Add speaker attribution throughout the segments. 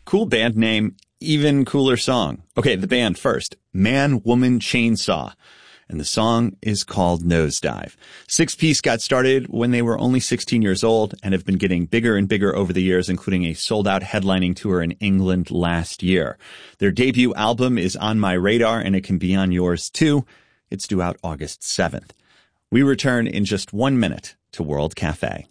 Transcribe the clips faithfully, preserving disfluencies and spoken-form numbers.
Speaker 1: Cool band name, even cooler song. Okay, the band first. Man, Woman, Chainsaw. And the song is called Nosedive. Six Piece got started when they were only sixteen years old and have been getting bigger and bigger over the years, including a sold-out headlining tour in England last year. Their debut album is on my radar, and it can be on yours too. It's due out August seventh. We return in just one minute to World Cafe.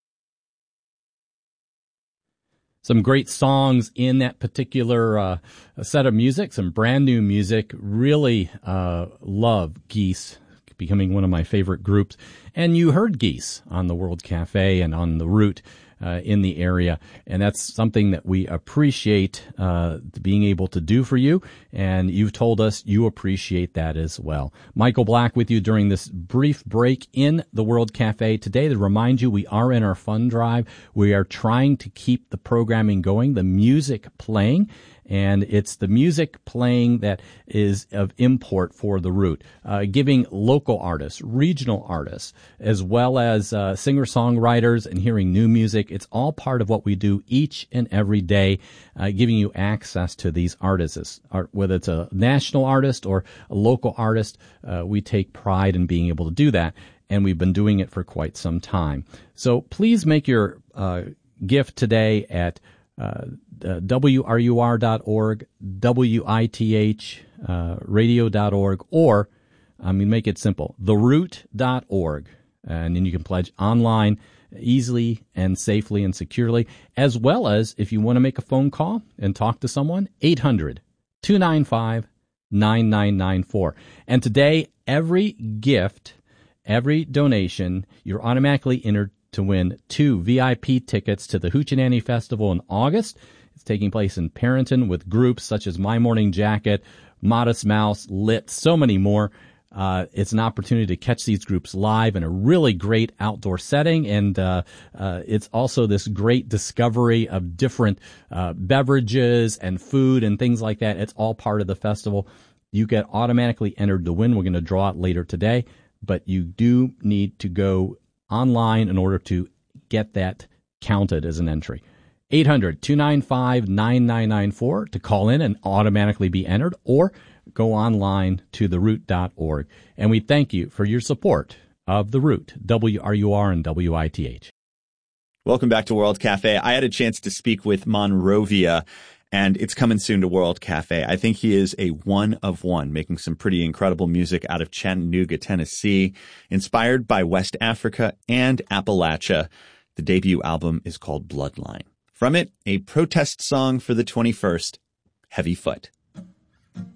Speaker 2: Some great songs in that particular uh, set of music, some brand new music. Really uh, love Geese, becoming one of my favorite groups. And you heard Geese on the World Cafe and on the route uh, in the area. And that's something that we appreciate uh, being able to do for you. And you've told us you appreciate that as well. Michael Black with you during this brief break in the World Cafe today to remind you we are in our fund drive. We are trying to keep the programming going, the music playing. And it's the music playing that is of import for the route, uh, giving local artists, regional artists, as well as uh, singer-songwriters and hearing new music. It's all part of what we do each and every day, uh, giving you access to these artists. Whether it's a national artist or a local artist, uh, we take pride in being able to do that, and we've been doing it for quite some time. So please make your uh, gift today at Uh, uh, W R U R dot org, W I T H uh, radio dot org, or, I mean, make it simple, the root dot org. And then you can pledge online easily and safely and securely, as well as if you want to make a phone call and talk to someone, eight hundred, two nine five, nine nine nine four. And today, every gift, every donation, you're automatically entered to win two V I P tickets to the Hoochie Festival in August. It's taking place in Perrington with groups such as My Morning Jacket, Modest Mouse, Lit, so many more. Uh, it's an opportunity to catch these groups live in a really great outdoor setting, and uh, uh, it's also this great discovery of different uh, beverages and food and things like that. It's all part of the festival. You get automatically entered to win. We're going to draw it later today, but you do need to go online in order to get that counted as an entry. eight hundred, two nine five, nine nine nine four to call in and automatically be entered, or go online to the root dot org. And we thank you for your support of The Root, W R U R and W I T H.
Speaker 1: Welcome back to World Cafe. I had a chance to speak with Monrovia, and it's coming soon to World Cafe. I think he is a one of one, making some pretty incredible music out of Chattanooga, Tennessee, inspired by West Africa and Appalachia. The debut album is called Bloodline. From it, a protest song for the twenty-first, Heavy Foot.